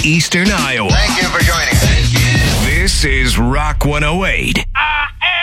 Eastern Iowa. Thank you for joining us. This is Rock 108.